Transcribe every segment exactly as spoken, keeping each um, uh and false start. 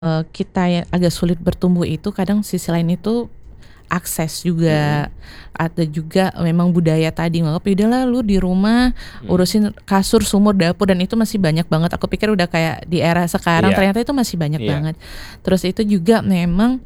Eee, kita yang agak sulit bertumbuh itu kadang sisi lain itu akses juga, Mhm. ada juga memang budaya tadi nganggep, "Ya udahlah lu di rumah Mhm. urusin kasur, sumur, dapur," dan itu masih banyak banget. Aku pikir udah kayak di era sekarang, Iya. ternyata itu masih banyak Iya. banget. Terus itu juga memang,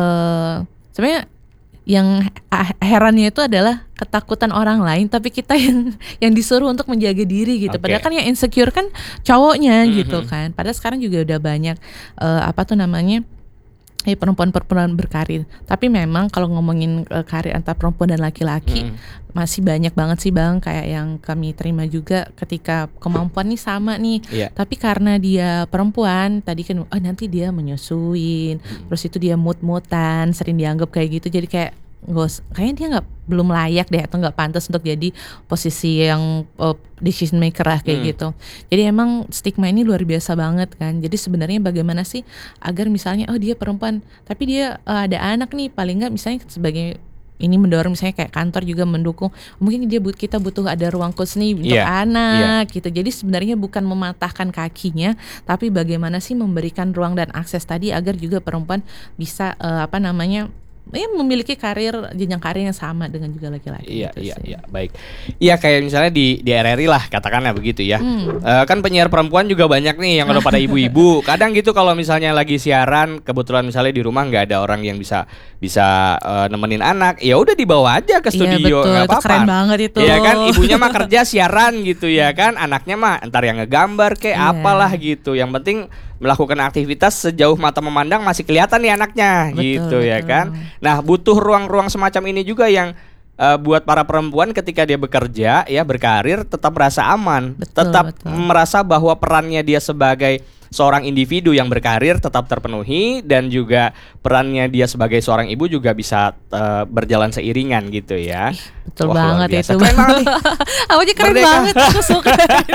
eee, sebenarnya yang ah herannya itu adalah ketakutan orang lain, tapi kita yang yang disuruh untuk menjaga diri gitu. Padahal Oke. kan yang insecure kan cowoknya Mhm gitu mhm. kan. Padahal sekarang juga udah banyak, eee, apa tuh namanya, ya perempuan-perempuan berkarir. Tapi memang kalau ngomongin, eee, karir antar perempuan dan laki-laki, Mhm. masih banyak banget sih Bang, kayak yang kami terima juga ketika kemampuan nih sama nih, Iya. tapi karena dia perempuan, tadi kan, "Oh nanti dia menyusuin," Mhm. terus itu dia mut-mutan, sering dianggap kayak gitu. Jadi kayak, nggak us kayaknya dia nggak belum layak deh atau nggak pantas untuk jadi posisi yang, eee, decision maker lah kayak Mhm. gitu. Jadi emang stigma ini luar biasa banget kan. Jadi sebenarnya bagaimana sih agar misalnya, oh dia perempuan, tapi dia, eee, ada anak nih, paling nggak misalnya sebagai ini mendorong misalnya kayak kantor juga mendukung, mungkin dia but kita butuh ada ruang khusus nih untuk Iya. Iya. anak gitu. Jadi sebenarnya bukan mematahkan kakinya, tapi bagaimana sih memberikan ruang dan akses tadi agar juga perempuan bisa, eee, apa namanya, ya memiliki karir, jenjang karir yang sama dengan juga laki-laki Iya gitu iya sih. iya, baik. Iya kayak misalnya di di R R I lah katakanlah begitu ya. Mmm. Eee, kan penyiar perempuan juga banyak nih yang udah pada ibu-ibu. Kadang gitu kalau misalnya lagi siaran, kebetulan misalnya di rumah nggak ada orang yang bisa bisa, eee, nemenin anak, ya udah dibawa aja ke Iya studio, betul, nggak itu apa-apa. keren banget itu. Iya kan, ibunya mah kerja siaran gitu ya kan, anaknya mah entar yang ngegambar kek, apalah Iya. gitu. Yang penting melakukan aktivitas sejauh mata memandang masih kelihatan nih anaknya, Betul gitu ya kan. betul. Nah butuh ruang-ruang semacam ini juga yang, eee, buat para perempuan ketika dia bekerja ya, berkarir tetap merasa aman, Betul tetap betul. merasa bahwa perannya dia sebagai seorang individu yang berkarir tetap terpenuhi dan juga perannya dia sebagai seorang ibu juga bisa, eee, berjalan seiringan gitu ya. Ih, betul Wah luar banget biasa, itu. keren banget nih. Aku aja keren Merdeka. banget, aku suka.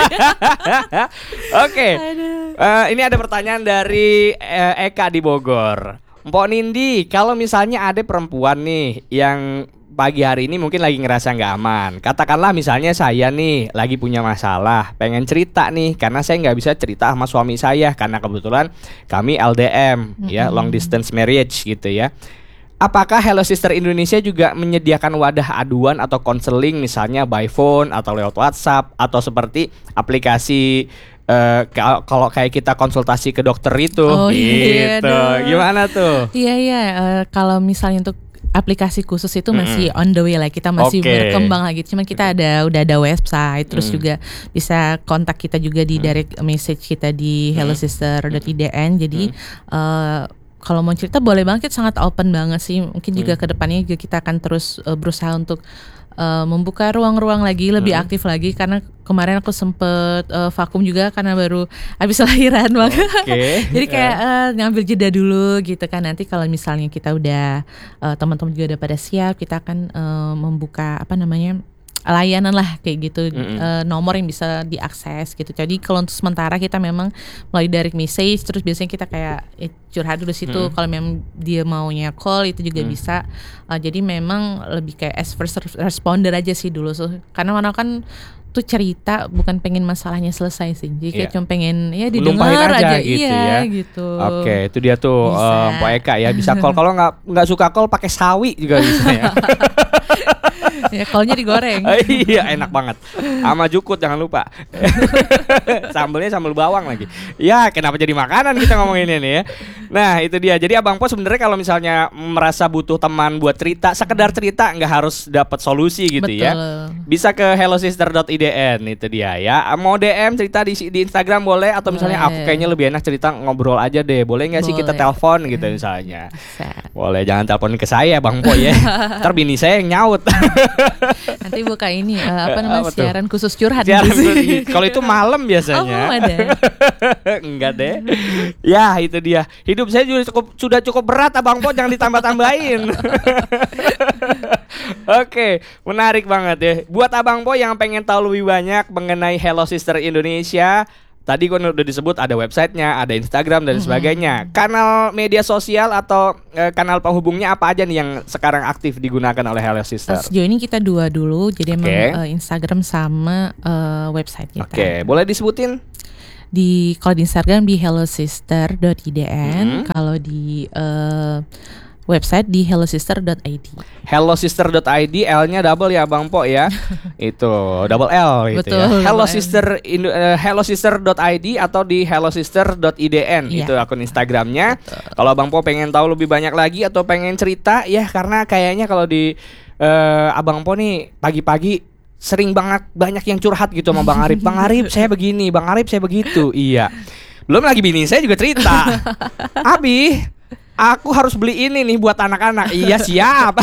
Oke, Aduh. eee, ini ada pertanyaan dari, eee, Eka di Bogor. "Mpok Nindi, kalau misalnya ada perempuan nih yang pagi hari ini mungkin lagi ngerasa nggak aman. Katakanlah misalnya saya nih lagi punya masalah, pengen cerita nih karena saya nggak bisa cerita sama suami saya karena kebetulan kami L D M ya, long Mhm. distance marriage gitu ya. Apakah Hello Sister Indonesia juga menyediakan wadah aduan atau konseling misalnya by phone atau lewat WhatsApp atau seperti aplikasi, eee, ka kalau kayak kita konsultasi ke dokter itu Oh iya, gitu, aduh. gimana tuh?" Iya iya, eee, kalau misalnya untuk aplikasi khusus itu masih Mhm. on the way lah, kita masih Oke. berkembang lagi. Cuman kita ada udah ada website, terus Mhm. juga bisa kontak kita juga di Mhm. direct message kita di Mhm. hellosister dot I D N. Jadi, Mhm. eee, kalau mau cerita boleh banget, kita sangat open banget sih. Mungkin juga Mmm. ke depannya juga kita akan terus, eee, berusaha untuk, eee, membuka ruang-ruang lagi, lebih Mhm. aktif lagi karena kemarin aku sempet, eee, vakum juga karena baru habis lahiran Bang. Oke, Jadi kayak, heeh. eee, ngambil jeda dulu gitu kan. Nanti kalau misalnya kita udah, eee, teman-teman juga udah pada siap, kita akan, eee, membuka apa namanya, layanan lah kayak gitu, Mhm. eee, nomor yang bisa diakses gitu. Jadi kalau untuk sementara kita memang melalui direct message, terus biasanya kita kayak, eee, curhat dulu situ. Mhm. Kalau memang dia maunya call itu juga Mmm. bisa. Eee, jadi memang lebih kayak as first res responder aja sih dulu tuh. Karena mana kan tuh cerita bukan pengen masalahnya selesai sih. Jadi kayak Iya. cuma pengen ya Menumpahin didengar aja aja, gitu iya ya. gitu. Oke, itu dia tuh, Bisa. eee, Mpok Eka ya, bisa call. Kalau nggak nggak suka call pakai sawi juga bisa ya. Ya call-nya digoreng. Iya enak banget, ama jukut jangan lupa. Sambelnya sambel bawang lagi. Ya kenapa jadi makanan kita ngomonginnya nih ya. Nah itu dia, jadi Abang Po sebenarnya kalau misalnya merasa butuh teman buat cerita, sekedar cerita nggak harus dapat solusi gitu ya. Betul. Bisa ke hellosister dot I D N itu dia ya. Mau D M cerita di di Instagram boleh, atau misalnya aku Boleh. kayaknya lebih enak cerita ngobrol aja deh. Boleh nggak sih kita Boleh. telepon gitu misalnya. Bisa. Boleh, jangan teleponin ke saya Bang Po ya. Entar bini saya yang nyaut. Nanti buka ini, eee, apa namanya, Apa tuh? siaran khusus curhat Siaran gitu sih. khusus. Kalau itu malam Oh biasanya. belum ada? Enggak deh. Ya itu dia. Hidup saya juga cukup sudah cukup berat Abang Po, jangan ditambah-tambahin. Oke, menarik banget ya. Buat Abang Po yang pengen tahu lebih banyak mengenai Hello Sister Indonesia, tadi kan udah disebut ada websitenya, ada Instagram dan Mhm. sebagainya. Kanal media sosial atau eee, kanal penghubungnya apa aja nih yang sekarang aktif digunakan oleh Hello Eee, Sister? sejauh ini kita dua dulu, jadi emang, Oke. eee, Instagram sama, eee, website kita. Oke, boleh disebutin? Di kalau di Instagram di hellosister dot i d n, Mm-hmm. kalau di uh, website di hellosister dot i d. hellosister dot i d, L-nya double ya Bang Po ya. Itu double L gitu. Betul, ya. double Hellosister Indo- uh, hellosister dot i d atau di hellosister dot i d n, Iya. itu akun Instagramnya. Kalau Bang Po pengen tahu lebih banyak lagi atau pengen cerita ya, karena kayaknya kalau di uh, Abang Po nih pagi-pagi sering banget banyak yang curhat gitu sama Bang Arif. Bang Arif saya begini, Bang Arif saya begitu. Iya. Belum lagi bini saya juga cerita. Abi, aku harus beli ini nih buat anak-anak. Iya siap.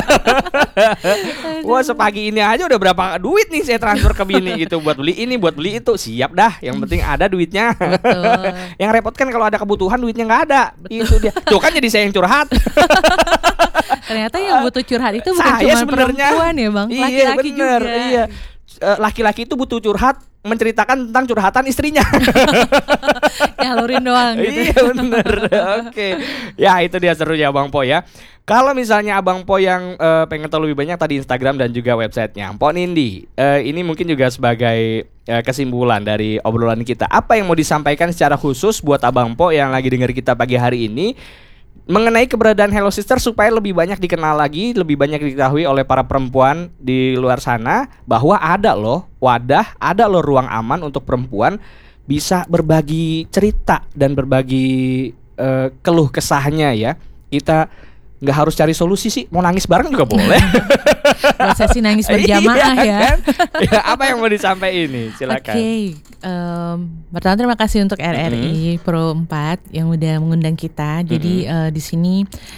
Wah sepagi ini aja udah berapa duit nih saya transfer ke bini gitu, buat beli ini, buat beli itu. Siap dah, yang penting ada duitnya. Betul. Yang repot kan kalau ada kebutuhan duitnya nggak ada. Itu dia. Tuh kan jadi saya yang curhat. Ternyata yang butuh curhat itu bukan Saya cuma sebenarnya. perempuan ya Bang, Iya laki-laki bener. juga. Iya. Eh, laki-laki itu butuh curhat, menceritakan tentang curhatan istrinya. Nyalurin doang gitu. Iya bener. Oke. Ya itu dia serunya Bang Po ya. Kalau misalnya Abang Po yang eh, pengen tahu lebih banyak tadi Instagram dan juga websitenya Po Nindi, eh, ini mungkin juga sebagai eh, kesimpulan dari obrolan kita, apa yang mau disampaikan secara khusus buat Abang Po yang lagi denger kita pagi hari ini mengenai keberadaan Hello Sister, supaya lebih banyak dikenal lagi, lebih banyak diketahui oleh para perempuan di luar sana, bahwa ada loh wadah, ada loh ruang aman untuk perempuan bisa berbagi cerita dan berbagi uh, keluh kesahnya ya. Kita nggak harus cari solusi sih, mau nangis bareng juga boleh. Buat sesi nangis berjamaah Iya, ya. kan? Ya, apa yang mau disampaikan ini? Silakan. Oke, okay. um, pertama terima kasih untuk R R I mm-hmm. Pro empat yang udah mengundang kita. Jadi mm-hmm. uh, di sini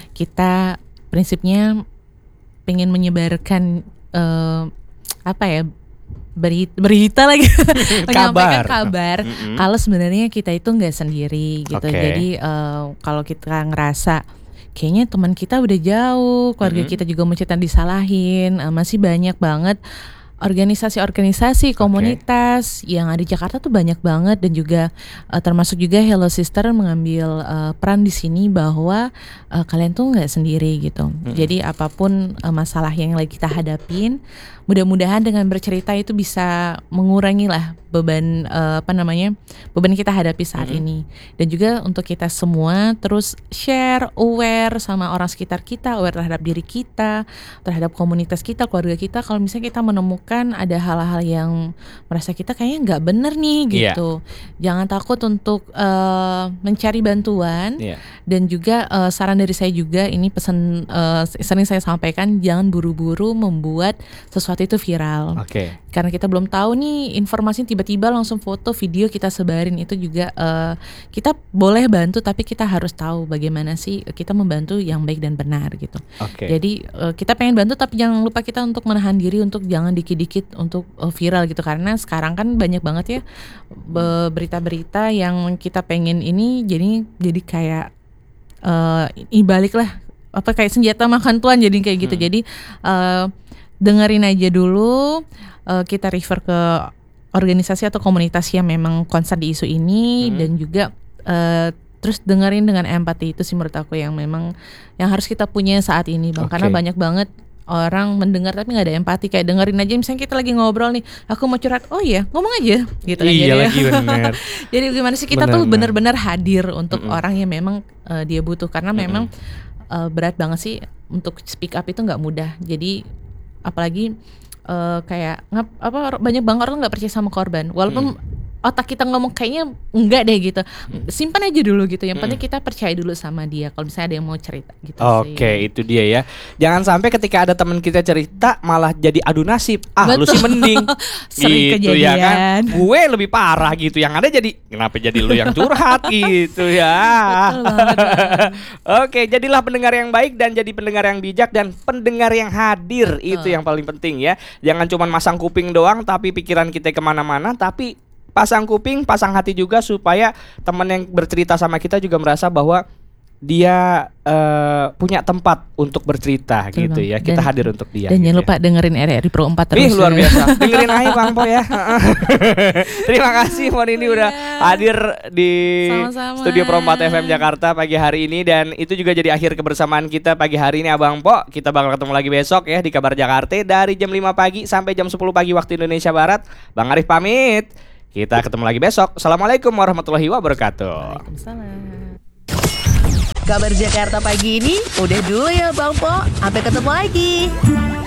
kita prinsipnya pengen menyebarkan uh, apa ya, berita, berita lagi, menyampaikan kabar mm-hmm. kalau sebenarnya kita itu nggak sendiri gitu. Okay. Jadi uh, kalau kita ngerasa kayaknya teman kita udah jauh, keluarga mm-hmm. kita juga mencet disalahin, uh, masih banyak banget organisasi-organisasi komunitas okay. yang ada di Jakarta tuh banyak banget, dan juga uh, termasuk juga Hello Sister mengambil uh, peran di sini bahwa uh, kalian tuh nggak sendiri gitu. Mm-hmm. Jadi apapun uh, masalah yang lagi kita hadapin, mudah-mudahan dengan bercerita itu bisa mengurangi lah beban uh, apa namanya beban kita hadapi saat mm-hmm. ini. Dan juga untuk kita semua terus share, aware sama orang sekitar kita, aware terhadap diri kita, terhadap komunitas kita, keluarga kita. Kalau misalnya kita menemukan ada hal-hal yang merasa kita kayaknya nggak bener nih gitu, yeah. jangan takut untuk uh, mencari bantuan. Yeah. Dan juga uh, saran dari saya juga, ini pesan uh, sering saya sampaikan, jangan buru-buru membuat sesuatu itu viral. Okay. Karena kita belum tahu nih informasi, tiba-tiba langsung foto, video kita sebarin, itu juga uh, kita boleh bantu, tapi kita harus tahu bagaimana sih kita membantu yang baik dan benar gitu. Okay. Jadi uh, kita pengen bantu, tapi jangan lupa kita untuk menahan diri untuk jangan dikit-dikit untuk uh, viral gitu. Karena sekarang kan banyak banget ya be- berita-berita yang kita pengen ini jadi jadi kayak uh, ibalik lah, apa kayak senjata makan tuan, jadi kayak gitu. Hmm. Jadi uh, dengerin aja dulu. Uh, kita refer ke organisasi atau komunitas yang memang concern di isu ini, hmm. dan juga uh, terus dengerin dengan empati. Itu sih menurut aku yang memang yang harus kita punya saat ini Bang. Okay. Karena banyak banget orang mendengar tapi nggak ada empati. Kayak dengerin aja, misalnya kita lagi ngobrol nih, aku mau curhat, oh iya ngomong aja gitu kan. Iya lagi benar. Jadi gimana sih kita bener, tuh benar-benar hadir untuk mm-hmm. orang yang memang uh, dia butuh. Karena mm-hmm. memang uh, berat banget sih untuk speak up, itu nggak mudah. Jadi apalagi Uh, kayak ngap, apa banyak banget orang nggak percaya sama korban, walaupun hmm. otak kita ngomong kayaknya enggak deh gitu, simpan aja dulu gitu. Yang penting kita percaya dulu sama dia kalau misalnya ada yang mau cerita gitu. Oke, okay, itu dia ya. Jangan sampai ketika ada teman kita cerita malah jadi adu nasib. Ah, betul. Lu sih mending. Sering gitu kejadian. Ya kan. Gue lebih parah gitu. Yang ada jadi kenapa jadi lu yang curhat gitu ya. Betul banget. Oke, jadilah pendengar yang baik dan jadi pendengar yang bijak dan pendengar yang hadir. Betul. Itu yang paling penting ya. Jangan cuma masang kuping doang tapi pikiran kita kemana-mana, tapi pasang kuping, pasang hati juga, supaya teman yang bercerita sama kita juga merasa bahwa dia uh, punya tempat untuk bercerita. Betul gitu bang. Ya. Kita dan, hadir untuk dia. Dan gitu jangan ya. lupa dengerin R R I Pro empat terus. Ih, luar biasa. Dengerin aja Bang Po ya. Terima kasih Mon ini udah hadir di Sama-sama. Studio Pro empat F M Jakarta pagi hari ini, dan itu juga jadi akhir kebersamaan kita pagi hari ini Abang Po. Kita bakal ketemu lagi besok ya di Kabar Jakarta dari jam lima pagi sampai jam sepuluh pagi waktu Indonesia Barat. Bang Arif pamit. Kita ketemu lagi besok. Assalamualaikum warahmatullahi wabarakatuh. Waalaikumsalam. Kabar Jakarta pagi ini udah dulu ya Bang Po. Sampai ketemu lagi.